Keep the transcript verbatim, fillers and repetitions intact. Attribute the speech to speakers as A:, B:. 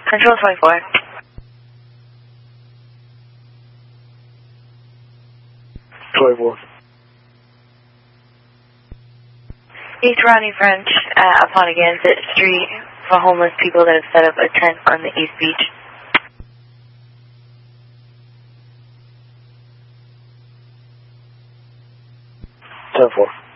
A: Control twenty-four.
B: twenty-four.
A: East Ronnie French uh, upon Gansett Street for homeless people that have set up a tent on the East Beach.
B: ten four.